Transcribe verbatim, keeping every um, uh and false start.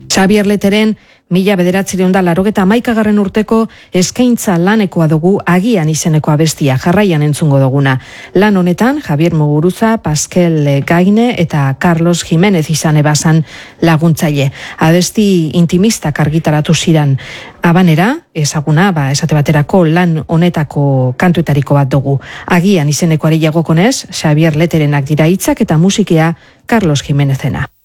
Xabier Leteren mila bederatzireun da larogeta hamaikagarren urteko eskaintza lanekoa dugu agian izeneko abestia jarraian entzungo duguna. Lan honetan Javier Muguruza, Pasquel Gaine eta Carlos Jimenez izan ebazan laguntzaile. Abesti intimistak argitaratu ziran. Abanera, ezaguna, ba, esate baterako lan honetako kantuetariko bat dugu. Agian izenekoari jagokonez, Xabier Leterenak dira hitzak eta musikea Carlos Jimenezena.